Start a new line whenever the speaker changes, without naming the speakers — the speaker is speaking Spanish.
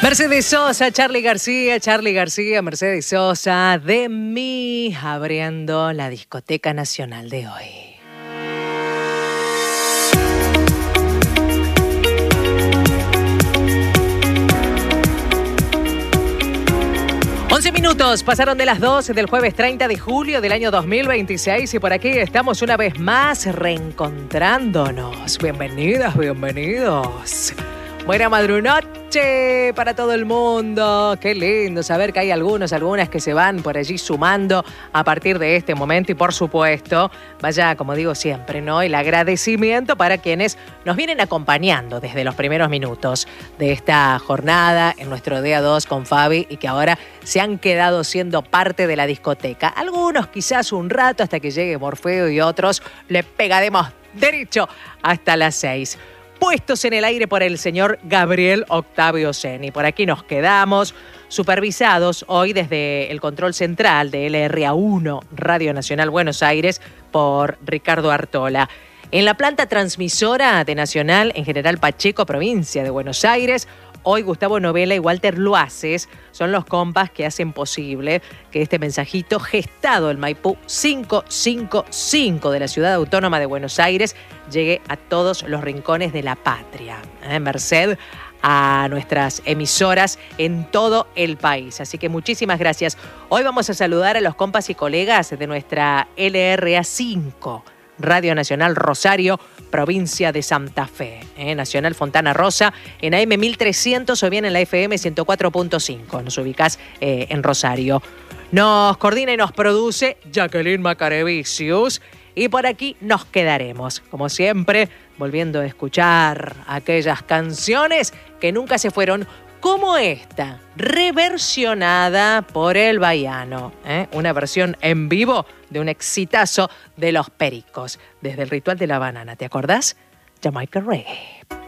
Mercedes Sosa, Charly García, Mercedes Sosa, de mí, abriendo la discoteca nacional de hoy. Minutos pasaron de las 12 del jueves 30 de julio del año 2026 y por aquí estamos una vez más reencontrándonos. Bienvenidas, bienvenidos. Buena madrunoche para todo el mundo. Qué lindo saber que hay algunas que se van por allí sumando a partir de este momento. Y por supuesto, vaya, como digo siempre, ¿no? El agradecimiento para quienes nos vienen acompañando desde los primeros minutos de esta jornada en nuestro día 2 con Fabi y que ahora se han quedado siendo parte de la discoteca. Algunos quizás un rato hasta que llegue Morfeo y otros le pegaremos derecho hasta las 6. Puestos en el aire por el señor Gabriel Octavio Seni. Por aquí nos quedamos, supervisados hoy desde el control central de LRA1, Radio Nacional Buenos Aires, por Ricardo Artola. En la planta transmisora de Nacional, en General Pacheco, provincia de Buenos Aires, hoy Gustavo Novela y Walter Luaces son los compas que hacen posible que este mensajito gestado en Maipú 555 de la Ciudad Autónoma de Buenos Aires llegue a todos los rincones de la patria. Merced a nuestras emisoras en todo el país. Así que muchísimas gracias. Hoy vamos a saludar a los compas y colegas de nuestra LRA5, Radio Nacional Rosario, provincia de Santa Fe. Nacional Fontana Rosa, en AM 1300 o bien en la FM 104.5. Nos ubicás en Rosario. Nos coordina y nos produce Jacqueline Macarevicius. Y por aquí nos quedaremos, como siempre, volviendo a escuchar aquellas canciones que nunca se fueron, como esta, reversionada por el Baiano. Una versión en vivo de un exitazo de Los Pericos, desde el Ritual de la Banana. ¿Te acordás? Jamaica Reggae.